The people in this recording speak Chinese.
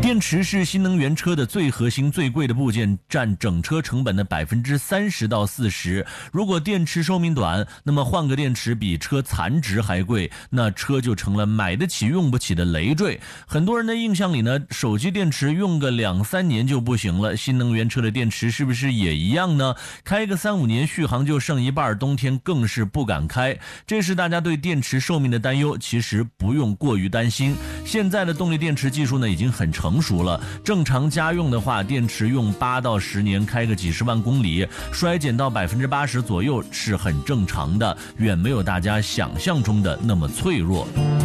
电池是新能源车的最核心、最贵的部件，占整车成本的30%到40%。如果电池寿命短，那么换个电池比车残值还贵，那车就成了买得起用不起的累赘。很多人的印象里呢，手机电池用个2-3年就不行了，新能源车的电池是不是也一样呢？开个3-5年续航就剩一半，冬天更是不敢开。这是大家对电池寿命的担忧，其实不用过于担心。现在的动力电池技术呢，已经很成熟了，正常家用的话，电池用8到10年，开个几十万公里，衰减到80%左右是很正常的，远没有大家想象中的那么脆弱。